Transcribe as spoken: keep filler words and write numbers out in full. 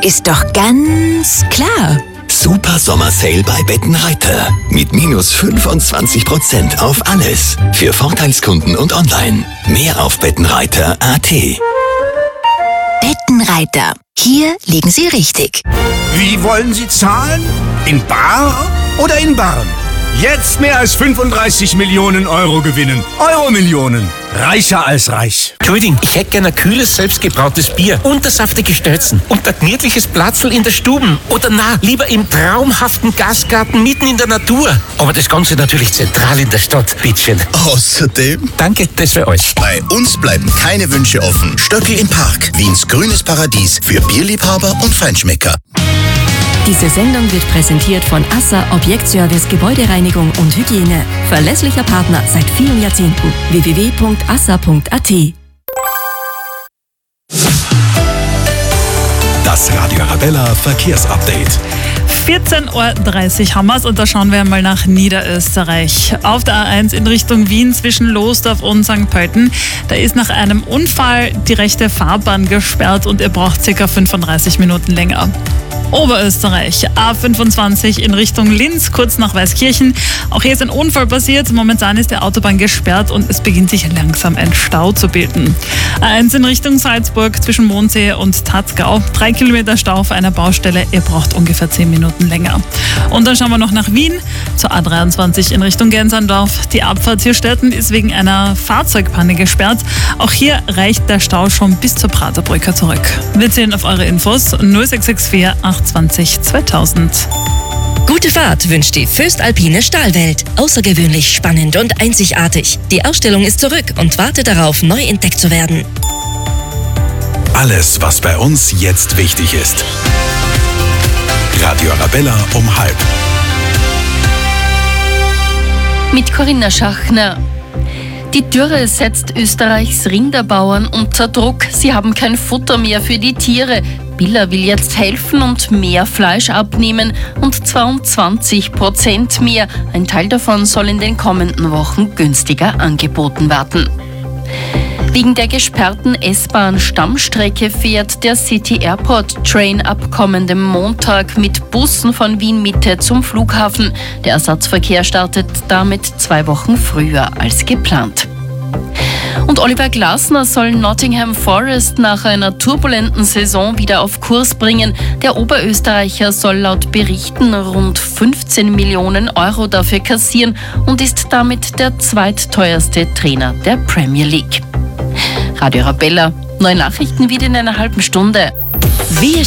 Ist doch ganz klar. Super Sommersale bei Bettenreiter. Mit minus fünfundzwanzig Prozent auf alles. Für Vorteilskunden und online. Mehr auf bettenreiter punkt at. Bettenreiter. Hier liegen Sie richtig. Wie wollen Sie zahlen? In bar oder in Barren? Jetzt mehr als fünfunddreißig Millionen Euro gewinnen. Euro-Millionen. Reicher als reich. Entschuldigung, ich hätte gerne ein kühles, selbstgebrautes Bier und saftige Stelzen und ein gemütliches Platzl in der Stube. Oder na, lieber im traumhaften Gastgarten mitten in der Natur. Aber das Ganze natürlich zentral in der Stadt. Bittschön. Außerdem... Danke, das für euch. Bei uns bleiben keine Wünsche offen. Stöckel im Park. Wiens grünes Paradies für Bierliebhaber und Feinschmecker. Diese Sendung wird präsentiert von ASSA Objektservice Gebäudereinigung und Hygiene. Verlässlicher Partner seit vielen Jahrzehnten. w w w punkt assa punkt at. Das Radio Arabella Verkehrsupdate. vierzehn Uhr dreißig haben wir's und da schauen wir mal nach Niederösterreich. Auf der A eins in Richtung Wien zwischen Losdorf und Sankt Pölten. Da ist nach einem Unfall die rechte Fahrbahn gesperrt und ihr braucht ca. fünfunddreißig Minuten länger. Oberösterreich, A fünfundzwanzig in Richtung Linz, kurz nach Weißkirchen. Auch hier ist ein Unfall passiert. Momentan ist die Autobahn gesperrt und es beginnt sich langsam ein Stau zu bilden. A eins in Richtung Salzburg zwischen Mondsee und Tatzgau. Drei Kilometer Stau auf einer Baustelle. Ihr braucht ungefähr zehn Minuten länger. Und dann schauen wir noch nach Wien zur A dreiundzwanzig in Richtung Gensandorf. Die Abfahrt Hirstetten ist wegen einer Fahrzeugpanne gesperrt. Auch hier reicht der Stau schon bis zur Praterbrücke zurück. Wir zählen auf eure Infos null sechs sechs vier achtundzwanzig zweitausend. Gute Fahrt wünscht die Föstalpine Stahlwelt. Außergewöhnlich spannend und einzigartig. Die Ausstellung ist zurück und wartet darauf, neu entdeckt zu werden. Alles, was bei uns jetzt wichtig ist. Radio Arabella um halb. Mit Corinna Schachner. Die Dürre setzt Österreichs Rinderbauern unter Druck. Sie haben kein Futter mehr für die Tiere. Billa will jetzt helfen und mehr Fleisch abnehmen, und zwar um zwanzig Prozent mehr. Ein Teil davon soll in den kommenden Wochen günstiger angeboten werden. Wegen der gesperrten S-Bahn-Stammstrecke fährt der City Airport Train ab kommendem Montag mit Bussen von Wien Mitte zum Flughafen. Der Ersatzverkehr startet damit zwei Wochen früher als geplant. Und Oliver Glasner soll Nottingham Forest nach einer turbulenten Saison wieder auf Kurs bringen. Der Oberösterreicher soll laut Berichten rund fünfzehn Millionen Euro dafür kassieren und ist damit der zweitteuerste Trainer der Premier League. Radio Arabella, neue Nachrichten wieder in einer halben Stunde. Wir